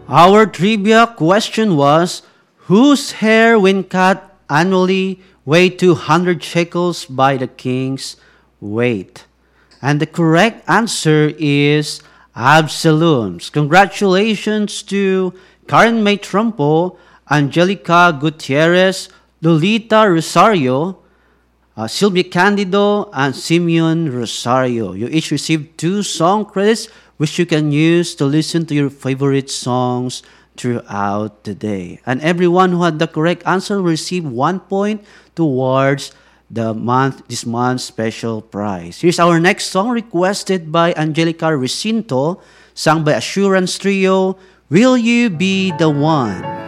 Our trivia question was, whose hair when cut annually weighed 200 shekels by the king's weight? And the correct answer is Absalom's. Congratulations to Karen May Trumpo, Angelica Gutierrez, Lolita Rosario, Sylvia Candido, and Simeon Rosario. You each received 2 song credits which you can use to listen to your favorite songs throughout the day. And everyone who had the correct answer will receive 1 point towards this month's special prize. Here's our next song requested by Angelica Recinto, sung by Assurance Trio, Will You Be the One?